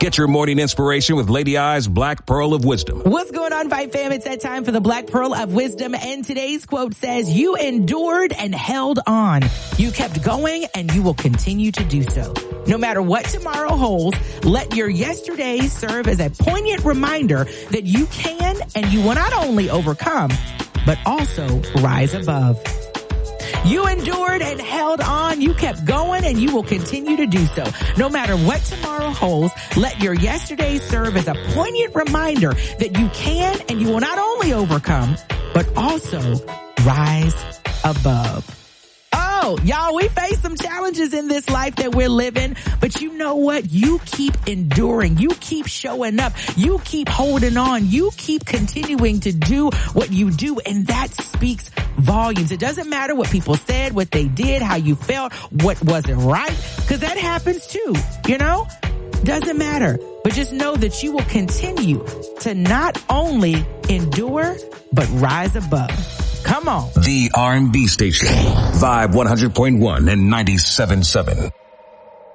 Get your morning inspiration with Lady I's Black Pearl of Wisdom. What's going on, Vibe fam? It's that time for the Black Pearl of Wisdom. And today's quote says, you endured and held on. You kept going and you will continue to do so. No matter what tomorrow holds, let your yesterdays serve as a poignant reminder that you can and you will not only overcome, but also rise above. You endured and held on. You kept going and you will continue to do so. No matter what tomorrow holds, let your yesterday serve as a poignant reminder that you can and you will not only overcome, but also rise above. Oh, y'all, we face some challenges in this life that we're living, but you know what? You keep enduring. You keep showing up. You keep holding on. You keep continuing to do what you do, and that speaks volumes. It doesn't matter what people said, what they did, how you felt, what wasn't right, because that happens too, you know? Doesn't matter. But just know that you will continue to not only endure, but rise above. Come on. The R&B station. Vibe 100.1 and 97.7.